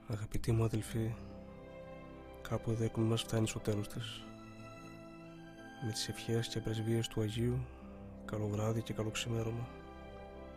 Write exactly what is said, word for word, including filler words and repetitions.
Αγαπητοί μου αδελφοί, κάπου εδώ η εκπομπή μας φτάνει στο τέλος της. Με τις ευχές και πρεσβείες του Αγίου, καλό βράδυ και καλό ξημέρωμα.